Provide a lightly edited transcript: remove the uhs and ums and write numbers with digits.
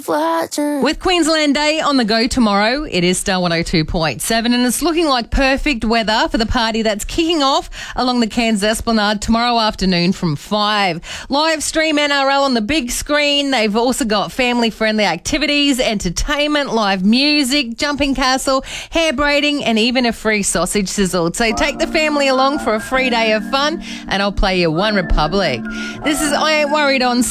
keep watching. With Queensland Day on the go tomorrow, it is Star 102.7 and it's looking like perfect weather for the party that's kicking off along the Cairns Esplanade tomorrow afternoon from 5. Live stream NRL on the big screen. They've also got family-friendly activities, entertainment, live music, jumping castle, hair braiding and even a free sausage sizzle. So take the family along for a free day of fun and I'll play you One Republic. This is I Ain't Worried on